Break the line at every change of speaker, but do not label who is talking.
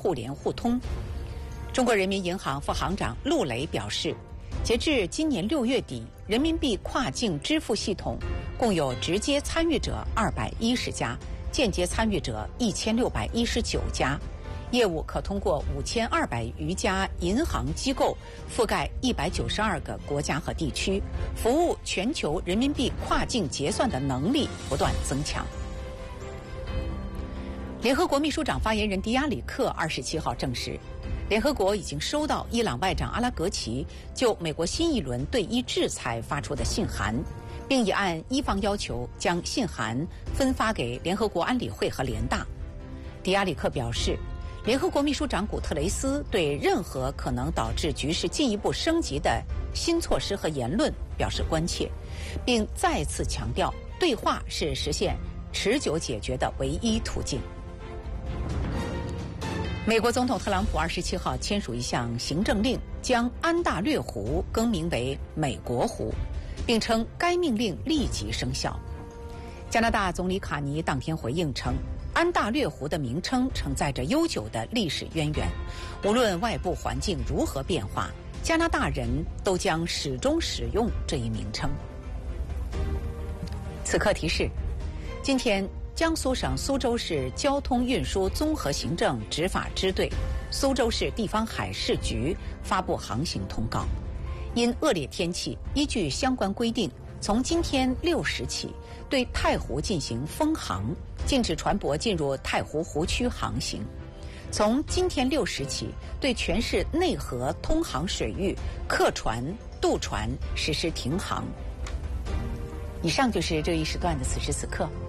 互联互通。中国人民银行副行长陆雷表示，截至今年6月底，人民币跨境支付系统共有直接参与者210家，间接参与者1619家，业务可通过5200余家银行机构，覆盖192个国家和地区，服务全球人民币跨境结算的能力不断增强。联合国秘书长发言人迪亚里克27号证实，联合国已经收到伊朗外长阿拉格齐就美国新一轮对伊制裁发出的信函，并已按伊方要求将信函分发给联合国安理会和联大。迪亚里克表示，联合国秘书长古特雷斯对任何可能导致局势进一步升级的新措施和言论表示关切，并再次强调，对话是实现持久解决的唯一途径。美国总统特朗普27号签署一项行政令，将安大略湖更名为美国湖，并称该命令立即生效。加拿大总理卡尼当天回应称，安大略湖的名称承载着悠久的历史渊源，无论外部环境如何变化，加拿大人都将始终使用这一名称。此刻提示，今天江苏省苏州市交通运输综合行政执法支队、苏州市地方海事局发布航行通告，因恶劣天气，依据相关规定，从今天6时起，对太湖进行封航，禁止船舶进入太湖湖区航行。从今天6时起，对全市内河通航水域客船、渡船实施停航。以上就是这一时段的此时此刻。